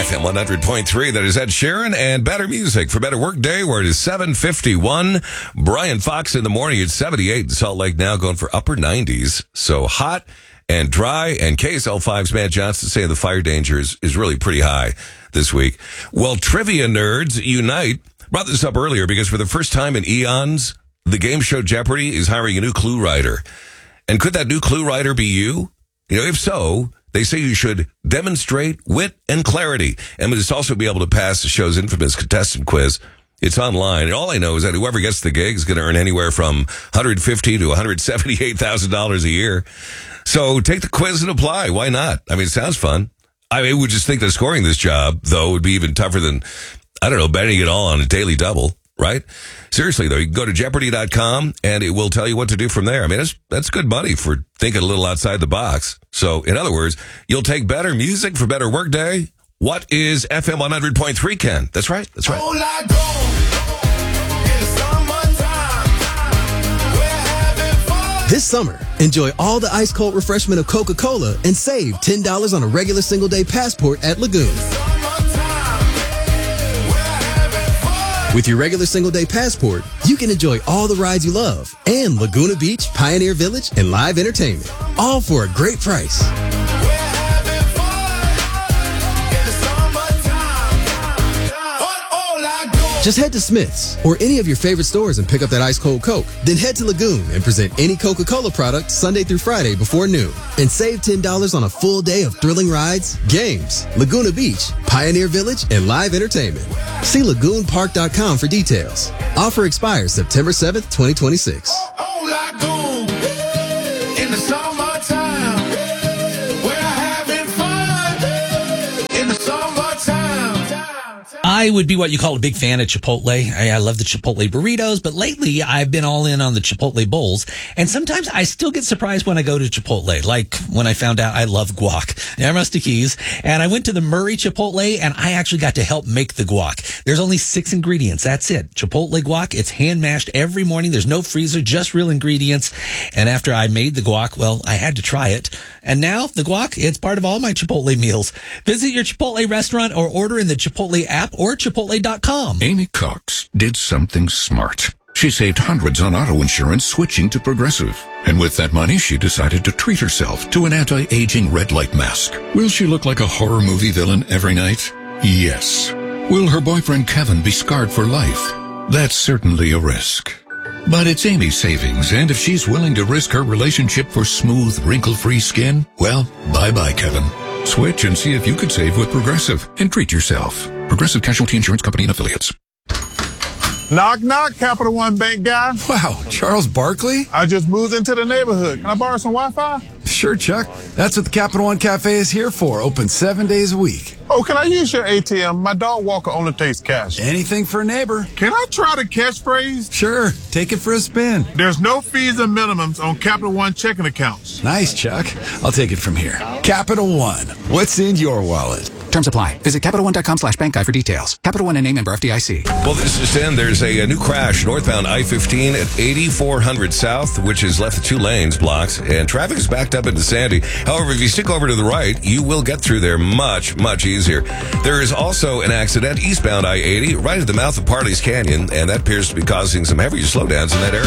FM 100.3. That is Ed Sheeran and Better Music for Better Workday, where it is 7:51. Brian Fox in the morning. It's 78 in Salt Lake now, going for upper 90s. So hot and dry. And KSL5's Matt Johnson saying the fire danger is really pretty high this week. Well, trivia nerds unite. Brought this up earlier because for the first time in eons, the game show Jeopardy is hiring a new clue writer. And could that new clue writer be you? You know, if so, they say you should demonstrate wit and clarity, and must also be able to pass the show's infamous contestant quiz. It's online, and all I know is that whoever gets the gig is going to earn anywhere from $150,000 to $178,000 a year. So take the quiz and apply. Why not? I mean, it sounds fun. I would just think that scoring this job, though, would be even tougher than, I don't know, betting it all on a daily double. Right? Seriously, though, you can go to Jeopardy.com and it will tell you what to do from there. I mean, that's good money for thinking a little outside the box. So, in other words, you'll take better music for better workday. What is FM 100.3, Ken? That's right. That's right. This summer, enjoy all the ice-cold refreshment of Coca-Cola and save $10 on a regular single-day passport at Lagoon. With your regular single-day passport, you can enjoy all the rides you love and Laguna Beach, Pioneer Village, and live entertainment, all for a great price. Just head to Smith's or any of your favorite stores and pick up that ice-cold Coke. Then head to Lagoon and present any Coca-Cola product Sunday through Friday before noon. And save $10 on a full day of thrilling rides, games, Laguna Beach, Pioneer Village, and live entertainment. See LagoonPark.com for details. Offer expires September 7th, 2026. Lagoon in the summertime. We're having fun in the summertime. I would be what you call a big fan of Chipotle. I love the Chipotle burritos, but lately I've been all in on the Chipotle bowls. And sometimes I still get surprised when I go to Chipotle, like when I found out I love guac. I'm Rusty Keys, and I went to the Murray Chipotle, and I actually got to help make the guac. There's only 6 ingredients. That's it. Chipotle guac. It's hand mashed every morning. There's no freezer, just real ingredients. And after I made the guac, well, I had to try it. And now the guac, it's part of all my Chipotle meals. Visit your Chipotle restaurant or order in the Chipotle app or Chipotle.com. Amy Cox did something smart. She saved hundreds on auto insurance switching to Progressive. And with that money, she decided to treat herself to an anti-aging red light mask. Will she look like a horror movie villain every night? Yes. Will her boyfriend Kevin be scarred for life? That's certainly a risk. But it's Amy's savings, and if she's willing to risk her relationship for smooth, wrinkle-free skin, well, bye-bye, Kevin. Switch and see if you could save with Progressive and treat yourself. Progressive Casualty Insurance Company and Affiliates. Knock, knock, Capital One Bank guy. Wow, Charles Barkley? I just moved into the neighborhood. Can I borrow some Wi-Fi? Sure, Chuck. That's what the Capital One Cafe is here for. Open 7 days a week. Oh, can I use your ATM? My dog walker only takes cash. Anything for a neighbor. Can I try the catchphrase? Sure. Take it for a spin. There's no fees or minimums on Capital One checking accounts. Nice, Chuck. I'll take it from here. Capital One. What's in your wallet? Terms apply. Visit CapitalOne.com/bank guide for details. Capital One and a member FDIC. Well, this is in. There's a new crash northbound I-15 at 8400 South, which has left the 2 lanes blocked, and traffic is backed up into Sandy. However, if you stick over to the right, you will get through there much, much easier. There is also an accident eastbound I-80 right at the mouth of Parley's Canyon, and that appears to be causing some heavy slowdowns in that area.